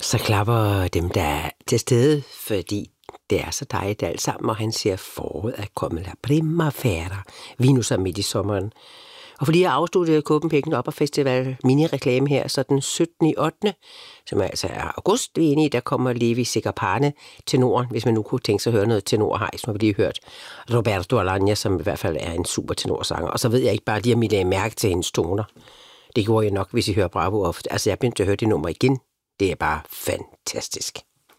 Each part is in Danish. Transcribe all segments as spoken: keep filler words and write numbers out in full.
Så klapper dem, der er til stede, fordi det er så dejligt alt sammen, og han siger, foråret er kommet, la primavera, vi nu så midt i sommeren. Og fordi jeg afsluttede Copenhagen Opera Festival mini-reklame her, så den syttende ottende, som altså er august, vi er inde i, der kommer Levi Segarpane til Norden, hvis man nu kunne tænke sig at høre noget tenorhejs, nu har vi lige hørt Roberto Alagna, som i hvert fald er en super tenorsanger. Og så ved jeg ikke bare lige, om I lagde mærke til hendes toner. Det gjorde jeg nok, hvis I hører Bravo ofte. Altså, jeg begyndte at høre det nummer igen. Det er bare fantastisk.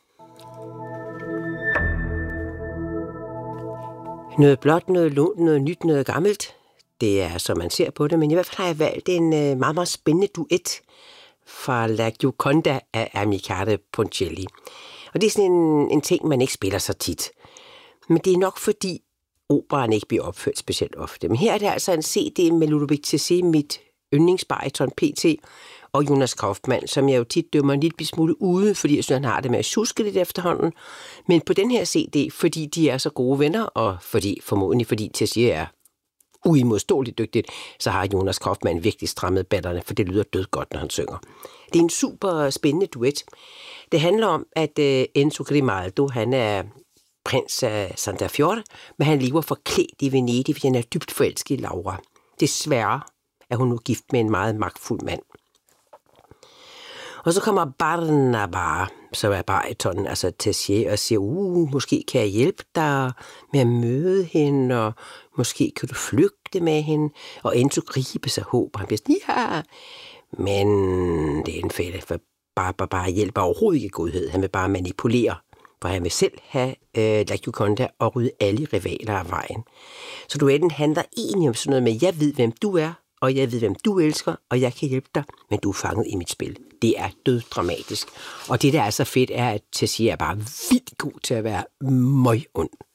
Noget blåt, noget lunt, noget nyt, noget gammelt. Det er, som man ser på det, men i hvert fald har jeg valgt en meget, meget spændende duet fra La Gioconda af Amilcare Ponchielli. Og det er sådan en, en ting, man ikke spiller så tit. Men det er nok fordi operaen ikke bliver opført specielt ofte. Men her er det altså en C D med Ludovic Tessé, mit yndlingsbariton P T, og Jonas Kaufmann, som jeg jo tit dømmer en lille smule ude, fordi jeg synes, han har det med at tjuske lidt efterhånden. Men på den her C D, fordi de er så gode venner, og fordi formodentlig fordi Tessé er uimodståeligt dygtigt, så har Jonas Kaufmann virkelig strammet batterne, for det lyder død godt, når han synger. Det er en super spændende duet. Det handler om, at uh, Enzo Grimaldo, han er prins af Santa Fiore, men han lever forklædt i Venedig, fordi han er dybt forelsket i Laura. Desværre er hun nu gift med en meget magtfuld mand. Og så kommer Barnaba, som er baritonen, altså Tessier, og siger, uh, måske kan jeg hjælpe dig med at møde hende, og måske kan du flygte med hende. Og Enzo griber sig håb, og han bliver sådan, ja, men det er en fælde, for Barbara hjælper overhovedet ikke godhed. Han vil bare manipulere, for han vil selv have øh, La Gioconda og rydde alle rivaler af vejen. Så duetten handler egentlig om sådan noget med, jeg ved, hvem du er, og jeg ved, hvem du elsker, og jeg kan hjælpe dig, men du er fanget i mit spil. Det er døddramatisk. Og det, der er så fedt, er, at Tessier er bare vildt god til at være møg ond.